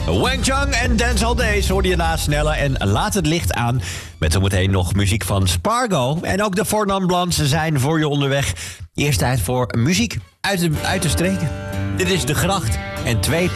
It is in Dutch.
Wang Chung en Dance All Days hoorde je na Snelle en Laat het licht aan. Met zometeen nog muziek van Spargo. En ook de Four Non Blondes zijn voor je onderweg. Eerst tijd voor muziek uit de streken. Dit is De Gracht en 2